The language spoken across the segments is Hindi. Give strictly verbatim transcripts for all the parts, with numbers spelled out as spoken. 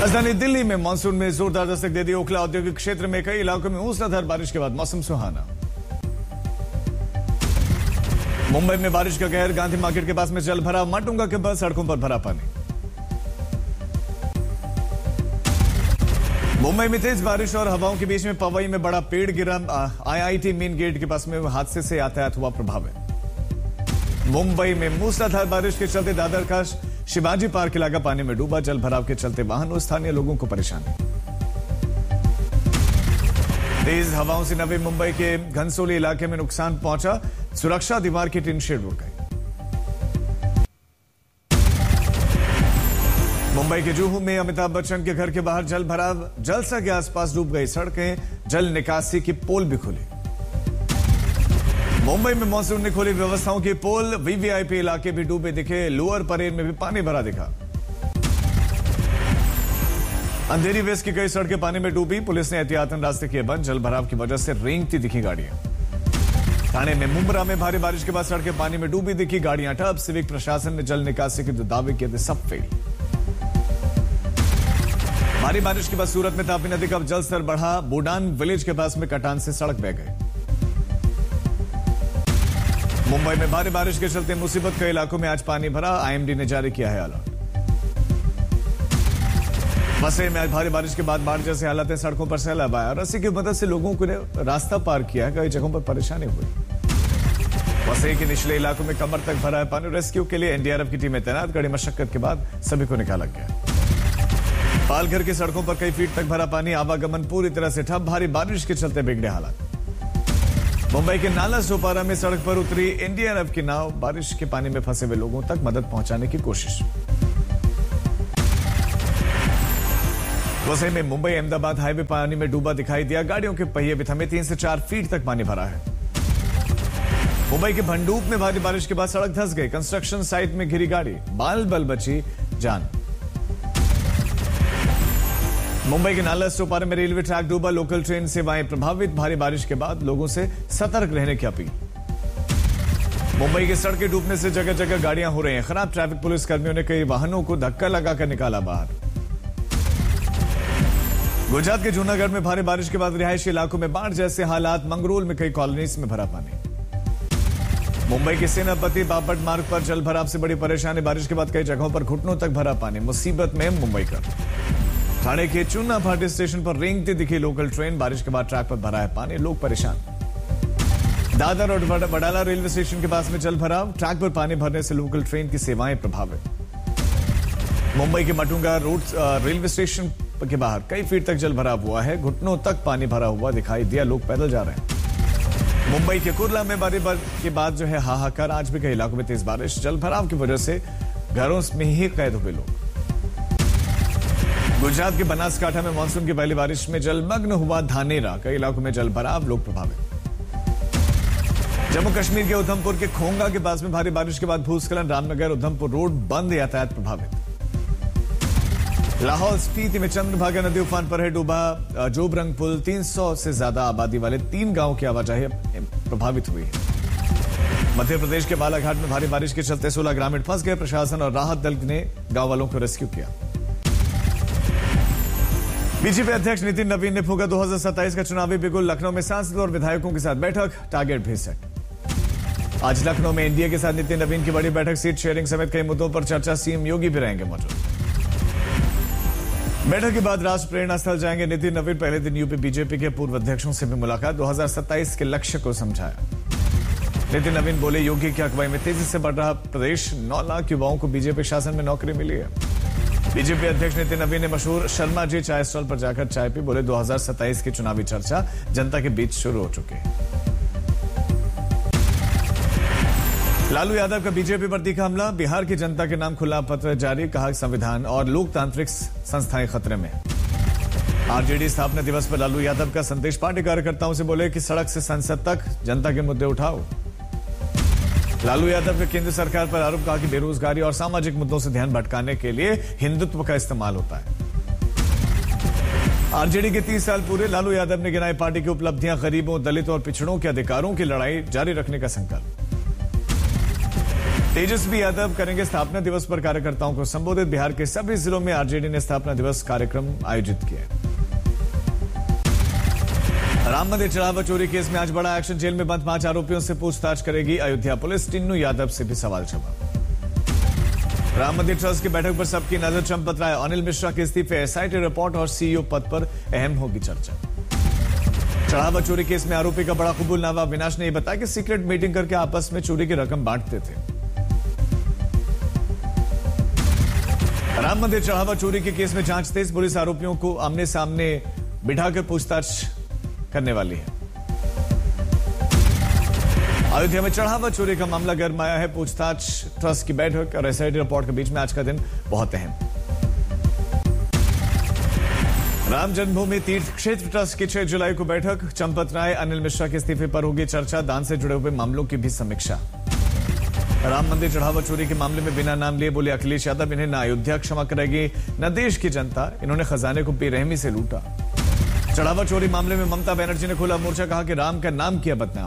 राजधानी दिल्ली में मानसून में जोरदार दस्तक दे दी। ओखला औद्योगिक क्षेत्र में कई इलाकों में मूसलाधार बारिश के बाद मौसम सुहाना। मुंबई में बारिश का कहर, गांधी मार्केट के पास में जल भरा, माटुंगा के बाद सड़कों पर भरा पानी। मुंबई में तेज बारिश और हवाओं के बीच में पवई में बड़ा पेड़ गिरा। आईआईटी मेन गेट के पास में हादसे से यातायात हुआ प्रभावित। मुंबई में मूसलाधार बारिश के चलते दादर का शिवाजी पार्क इलाका पानी में डूबा। जल भराव के चलते वाहन और स्थानीय लोगों को परेशानी। तेज हवाओं से नवी मुंबई के घनसोली इलाके में नुकसान पहुंचा। सुरक्षा दीवार की टिन शेड उड़ गई। मुंबई के जुहू में अमिताभ बच्चन के घर के बाहर जल भराव। जलसा के आसपास डूब गई सड़कें, जल निकासी की पोल भी खुली। मुंबई में मानसून ने खोली व्यवस्थाओं की पोल। वीवीआईपी इलाके भी डूबे दिखे। लोअर परेल में भी पानी भरा दिखा। अंधेरी वेस्ट की कई सड़कें पानी में डूबी। पुलिस ने एहतियातन रास्ते किए बंद। जल भराव की वजह से रेंगती दिखी गाड़ियां। ठाणे में मुंब्रा में भारी बारिश के बाद सड़कें पानी में डूबी दिखी, गाड़ियां ठप। सिविक प्रशासन ने जल निकासी के जो दावे किए थे सब फेल। भारी बारिश के बाद सूरत में तापी नदी का जलस्तर बढ़ा। बोडान विलेज के पास में कटान से सड़क बह गई। मुंबई में भारी बारिश के चलते मुसीबत के इलाकों में आज पानी भरा। आईएमडी ने जारी किया है अलर्ट। बसे में आज भारी बारिश के बाद बाढ़ जैसे हालात है। सड़कों पर सैलाब आया। रस्सी की मदद से लोगों को रास्ता पार किया। कई जगहों पर परेशानी हुई। बसे के निचले इलाकों में कमर तक भरा है पानी। रेस्क्यू के लिए एनडीआरएफ की टीमें तैनात। कड़ी मशक्कत के बाद सभी को निकाला गया। पालघर की सड़कों पर कई फीट तक भरा पानी। आवागमन पूरी तरह से ठप। भारी बारिश के चलते बिगड़े हालात। मुंबई के नाला सोपारा में सड़क पर उतरी एनडीआरएफ की नाव। बारिश के पानी में फंसे हुए लोगों तक मदद पहुंचाने की कोशिश। वसई में मुंबई अहमदाबाद हाईवे पानी में डूबा दिखाई दिया। गाड़ियों के पहिए भी थमे। तीन से चार फीट तक पानी भरा है। मुंबई के भंडूप में भारी बारिश के बाद सड़क धंस गई। कंस्ट्रक्शन साइट में घिरी गाड़ी। बाल बल बची जान। मुंबई के नाला सोपारा में रेलवे ट्रैक डूबा। लोकल ट्रेन सेवाएं प्रभावित। भारी बारिश के बाद लोगों से सतर्क रहने की अपील। मुंबई की सड़कें डूबने से जगह जगह गाड़ियां हो रही हैं खराब। ट्रैफिक पुलिस कर्मियों ने कई वाहनों को धक्का लगाकर निकाला बाहर। गुजरात के जूनागढ़ में भारी बारिश के बाद रिहायशी इलाकों में बाढ़ जैसे हालात। मंगरोल में कई कॉलोनीज में भरा पानी। मुंबई के सेनापति बापट मार्ग पर जल भराव से बड़ी परेशानी। बारिश के बाद कई जगहों पर घुटनों तक भरा पानी। मुसीबत में मुंबई का ठाणे के चुन्ना भाटी स्टेशन पर रेंगती दिखी लोकल ट्रेन। बारिश के बाद ट्रैक पर भरा है पानी। लोग परेशान। दादर और बडाला रेलवे स्टेशन के पास में जल भराव। ट्रैक पर पानी भरने से लोकल ट्रेन की सेवाएं प्रभावित। मुंबई के माटुंगा रोड रेलवे स्टेशन के बाहर कई फीट तक जल भराव हुआ है। घुटनों तक पानी भरा हुआ दिखाई दिया। लोग पैदल जा रहे हैं। मुंबई के कुर्ला में बारिश के बाद जो है हाहाकार। आज भी कई इलाकों में तेज बारिश। जल भराव की वजह से घरों में ही कैद हुए लोग। गुजरात के बनासकांठा में मानसून की पहली बारिश में जलमग्न हुआ धानेरा। कई इलाकों में जल भराव, लोग प्रभावित। जम्मू कश्मीर के उधमपुर के खोंगा के पास में भारी बारिश के बाद भूस्खलन। रामनगर उधमपुर रोड बंद, यातायात प्रभावित। लाहौल स्पीति में चंद्रभागा नदी उफान पर है। डूबा जोबरंग पुल। तीन सौ से ज्यादा आबादी वाले तीन गांवों की आवाजाही प्रभावित हुई है। मध्य प्रदेश के बालाघाट में भारी बारिश के चलते सोलह ग्रामीण फंस गए। प्रशासन और राहत दल ने गांव वालों को रेस्क्यू किया। बीजेपी अध्यक्ष नितिन नवीन ने फूका दो हज़ार सत्ताईस का चुनावी बिगुल। लखनऊ में सांसदों और विधायकों के साथ बैठक। टारगेट भी सेट। आज लखनऊ में एनडीए के साथ नितिन नवीन की बड़ी बैठक। सीट शेयरिंग समेत कई मुद्दों पर चर्चा। सीएम योगी भी रहेंगे मौजूद। बैठक के बाद राष्ट्र प्रेरणा स्थल जाएंगे नितिन नवीन। पहले दिन यूपी बीजेपी के पूर्व अध्यक्षों से भी मुलाकात। दो हज़ार सत्ताईस के लक्ष्य को समझाया। नितिन नवीन बोले, योगी की अगुवाई में तेजी से बढ़ रहा प्रदेश। नौ लाख युवाओं को बीजेपी शासन में नौकरी मिली है। बीजेपी अध्यक्ष नितिन नवीन ने मशहूर शर्मा जी चाय स्टॉल पर जाकर चाय पी। बोले, दो हज़ार सत्ताईस की चुनावी चर्चा जनता के बीच शुरू हो चुकी है। लालू यादव का बीजेपी पर तीखा हमला। बिहार की जनता के नाम खुला पत्र जारी। कहा संविधान और लोकतांत्रिक संस्थाएं खतरे में। आरजेडी स्थापना दिवस पर लालू यादव का संदेश। पार्टी कार्यकर्ताओं से बोले कि सड़क से संसद तक जनता के मुद्दे उठाओ। लालू यादव के केंद्र सरकार पर आरोप। कहा कि बेरोजगारी और सामाजिक मुद्दों से ध्यान भटकाने के लिए हिंदुत्व का इस्तेमाल होता है। आरजेडी के तीस साल पूरे। लालू यादव ने गिनाई पार्टी की उपलब्धियां। गरीबों, दलितों और पिछड़ों के अधिकारों की लड़ाई जारी रखने का संकल्प। तेजस्वी यादव करेंगे स्थापना दिवस पर कार्यकर्ताओं को संबोधित। बिहार के सभी जिलों में आरजेडी ने स्थापना दिवस कार्यक्रम आयोजित किए। राम मंदिर चढ़ावा चोरी केस में आज बड़ा एक्शन। जेल में बंद पांच आरोपियों से पूछताछ करेगी अयोध्या पुलिस। टिन्नू यादव से भी सवाल जवाब। राम मंदिर ट्रस्ट की बैठक पर सबकी नजर। चंपत राय, अनिल मिश्रा के इस्तीफे, एसआईटी रिपोर्ट और सीईओ पद पर अहम होगी चर्चा। चढ़ावा चोरी केस में आरोपी का बड़ा कबूलनामा। अविनाश ने यह बताया कि सीक्रेट मीटिंग करके आपस में चोरी की रकम बांटते थे। राम मंदिर चढ़ावा चोरी के केस में जांच तेज। पुलिस आरोपियों को आमने सामने बिठाकर पूछताछ करने वाली है। अयोध्या में चढ़ावा चोरी का मामला गरमाया है। पूछताछ, ट्रस्ट की बैठक और एसआईटी रिपोर्ट के बीच में आज का दिन बहुत अहम। राम जन्मभूमि तीर्थ क्षेत्र ट्रस्ट की छह जुलाई को बैठक। चंपत राय, अनिल मिश्रा के इस्तीफे पर होगी चर्चा। दान से जुड़े हुए मामलों की भी समीक्षा। राम मंदिर चढ़ावा चोरी के मामले में बिना नाम लिए बोले अखिलेश यादव, इन्हें न अयोध्या क्षमा करेगी न देश की जनता। इन्होंने खजाने को बेरहमी से लूटा। चढ़ावा चोरी मामले में ममता बनर्जी ने खोला मोर्चा। कहा कि राम का नाम किया बदनाम।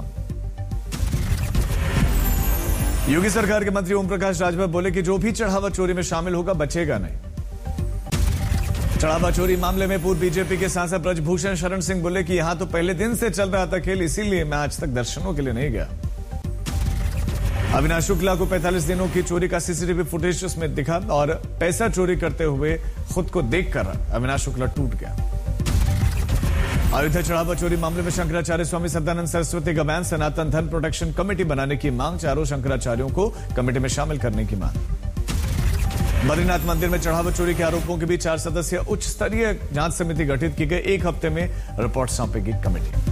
योगी सरकार के मंत्री ओम प्रकाश राजभर बोले कि जो भी चढ़ावा चोरी में शामिल होगा बचेगा नहीं। चढ़ावा चोरी मामले में पूर्व बीजेपी के सांसद ब्रजभूषण शरण सिंह बोले कि यहां तो पहले दिन से चल रहा था खेल, इसीलिए मैं आज तक दर्शनों के लिए नहीं गया। अविनाश शुक्ला को पैंतालीस दिनों की चोरी का सीसीटीवी फुटेज उसमें दिखा और पैसा चोरी करते हुए खुद को देखकर अविनाश शुक्ला टूट गया। अयोध्या चढ़ावा चोरी मामले में शंकराचार्य स्वामी सदानंद सरस्वती का बयान। सनातन धर्म प्रोटेक्शन कमेटी बनाने की मांग। चारों शंकराचार्यों को कमेटी में शामिल करने की मांग। बद्रीनाथ मंदिर में चढ़ावा चोरी के आरोपों के बीच चार सदस्यीय उच्च स्तरीय जांच समिति गठित की गई। एक हफ्ते में रिपोर्ट सौंपेगी कमेटी।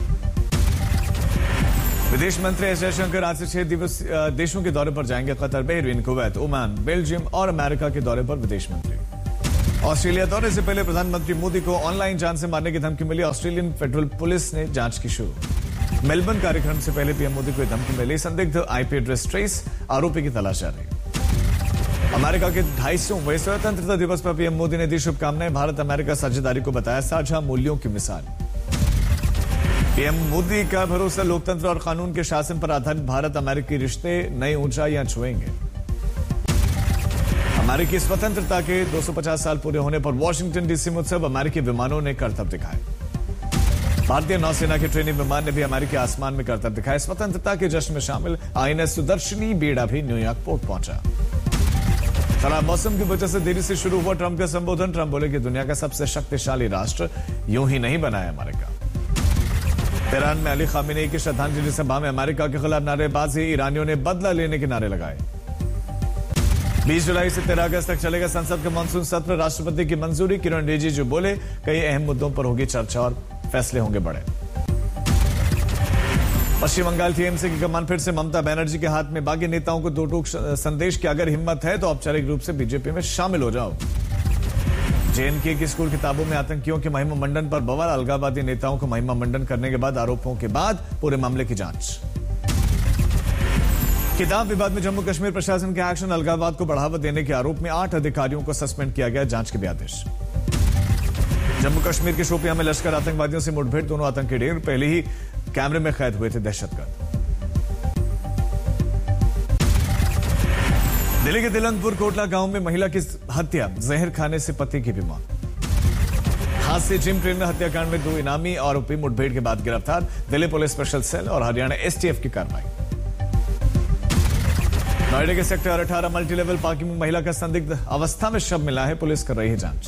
विदेश मंत्री एस जयशंकर आज से छह दिवस देशों के दौरे पर जाएंगे। Qatar, Bahrain, Kuwait, Oman, Belgium और अमेरिका के दौरे पर विदेश मंत्री। ऑस्ट्रेलिया दौरे से पहले प्रधानमंत्री मोदी को ऑनलाइन जान से मारने की धमकी मिली। ऑस्ट्रेलियन फेडरल पुलिस ने जांच की शुरू। मेलबर्न कार्यक्रम से पहले पीएम मोदी को यह धमकी मिली। संदिग्ध आईपी एड्रेस ट्रेस, आरोपी की तलाश जारी। अमेरिका के ढाई सौवें स्वतंत्रता दिवस पर पीएम मोदी ने दी शुभकामनाएं। भारत अमेरिका साझेदारी को बताया साझा मूल्यों की मिसाल। पीएम मोदी का भरोसा लोकतंत्र और कानून के शासन पर आधारित भारत अमेरिकी रिश्ते नई ऊंचाइयां छुएंगे। अमेरिकी स्वतंत्रता के दो सौ पचास साल पूरे होने पर वॉशिंगटन डीसी में उत्सव। अमेरिकी विमानों ने करतब दिखाए। भारतीय नौसेना के ट्रेनिंग विमान ने भी अमेरिकी आसमान में करतब दिखाए। स्वतंत्रता के जश्न में शामिल आईएनएस सुदर्शनी बेड़ा भी न्यूयॉर्क पोर्ट पहुंचा। खराब मौसम की वजह से देरी से शुरू हुआ ट्रंप का संबोधन। ट्रंप बोले कि दुनिया का सबसे शक्तिशाली राष्ट्र यूं ही नहीं बना है अमेरिका। तेहरान में अली खामेनेई की श्रद्धांजलि सभा में अमेरिका के खिलाफ नारेबाजी। ईरानियों ने बदला लेने के नारे लगाए। बीस जुलाई से तेरह अगस्त तक चलेगा संसद का मानसून सत्र। राष्ट्रपति की मंजूरी। किरण रिजिजू बोले कई अहम मुद्दों पर होगी चर्चा और फैसले होंगे बड़े। पश्चिम बंगाल टीएमसी की कमान फिर से ममता बनर्जी के हाथ में। बागी नेताओं को दो टूक संदेश की अगर हिम्मत है तो औपचारिक रूप से बीजेपी में शामिल हो जाओ। जेएनके की स्कूल किताबों में आतंकियों के महिमा मंडन पर बवाल। अलगाववादी नेताओं को महिमा मंडन करने के बाद आरोपों के बाद पूरे मामले की जांच। किताब विवाद में जम्मू कश्मीर प्रशासन के एक्शन। अलगाववाद को बढ़ावा देने के आरोप में आठ अधिकारियों को सस्पेंड किया गया। जांच के भी आदेश। जम्मू कश्मीर के शोपियां में लश्कर आतंकवादियों से मुठभेड़। दोनों आतंकी ढेर पहले ही कैमरे में कैद हुए थे दहशतगर्द। दिल्ली के तिलंगपुर कोटला गांव में महिला की हत्या। जहर खाने से पति की भी मौत। हादसे जिम ट्रेन में हत्याकांड में दो इनामी आरोपी मुठभेड़ के बाद गिरफ्तार। दिल्ली पुलिस स्पेशल सेल और हरियाणा एसटीएफ की कार्रवाई। नोएडा के सेक्टर अठारह मल्टी लेवल पार्किंग में महिला का संदिग्ध अवस्था में शव मिला है। पुलिस कर रही है जांच।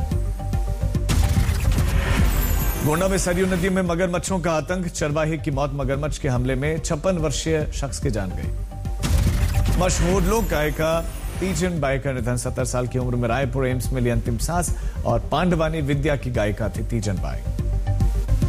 गोंडा में सरयू नदी में मगरमच्छों का आतंक। चरवाहे की मौत। मगरमच्छ के हमले में छप्पन वर्षीय शख्स की जान गई। मशहूर लोक गायिका तीजन बाई का निधन। सत्तर साल की उम्र में रायपुर एम्स में ली अंतिम सांस। और पांडवानी विद्या की गायिका थी तीजन बाई।